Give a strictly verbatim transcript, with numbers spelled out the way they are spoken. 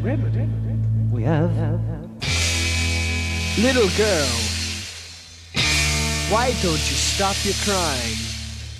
We have. Little girl, why don't you stop your crying?